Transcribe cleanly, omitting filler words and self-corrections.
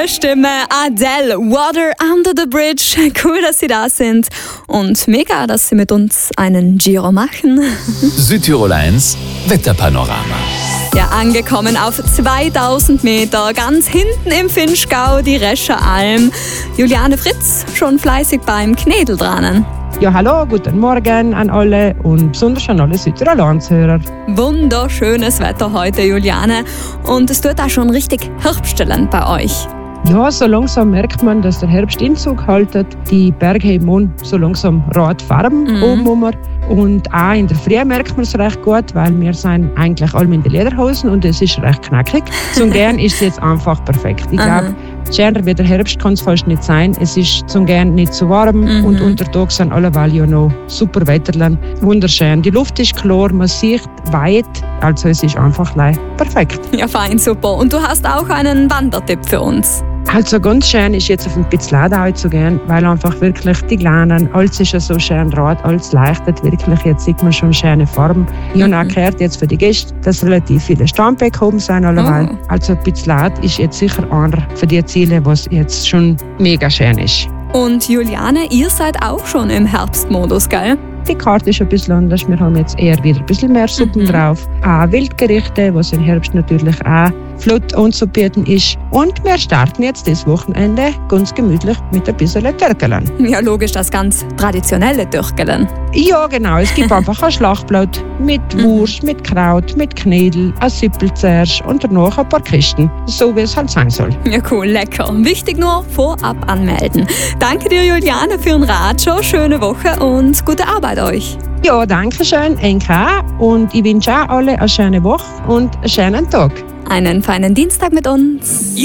Ihre Stimme, Adele, Water Under the Bridge. Cool, dass Sie da sind und mega, dass Sie mit uns einen Giro machen. Südtirol 1 Wetterpanorama. Ja, angekommen auf 2000 Meter, ganz hinten im Vinschgau, die Rescher Alm. Juliane Fritz, schon fleißig beim Knädel dran. Ja, hallo, guten Morgen an alle und besonders an alle Südtirol 1-Hörer. Wunderschönes Wetter heute, Juliane. Und es tut auch schon richtig herbstelnd bei euch. Ja, so langsam merkt man, dass der Herbst Einzug haltet. Die Berge haben so langsam rot Farben oben. Und auch in der Früh merkt man es recht gut, weil wir sind eigentlich alle in den Lederhosen und es ist recht knackig. Zum Gern ist es jetzt einfach perfekt. Ich glaube, schöner wie der Herbst kann es fast nicht sein. Es ist zum Gern nicht zu warm und unter Tag sind alle ja noch super Wetterland. Wunderschön. Die Luft ist klar, man sieht weit, also es ist einfach perfekt. Ja, fein, super. Und du hast auch einen Wandertipp für uns. Also ganz schön ist jetzt auf den Pitzladau zu gehen, weil einfach wirklich die Kleinen, alles ist ja so schön rot, alles leuchtet wirklich, jetzt sieht man schon schöne Farben. Ich habe auch gehört jetzt für die Gäste, dass relativ viele Stammbeck oben sind alleweil. Also Pitzlad ist jetzt sicher einer für die Ziele, was jetzt schon mega schön ist. Und Juliane, ihr seid auch schon im Herbstmodus, gell? Die Karte ist ein bisschen anders. Wir haben jetzt eher wieder ein bisschen mehr Suppen drauf. Auch Wildgerichte, was im Herbst natürlich auch flott anzubieten ist. Und wir starten jetzt das Wochenende ganz gemütlich mit ein bisschen Törkeln. Ja, logisch, das ganz traditionelle Törkeln. Ja, genau. Es gibt einfach ein Schlachtblatt mit Wurst, mit Kraut, mit Knädel, ein Sippel zuerst und danach ein paar Kisten. So wie es halt sein soll. Ja, cool, lecker. Wichtig nur, vorab anmelden. Danke dir, Juliane, für den Ratschau. Schöne Woche und gute Arbeit euch. Ja, danke schön, NK. Und ich wünsche auch alle eine schöne Woche und einen schönen Tag. Einen feinen Dienstag mit uns.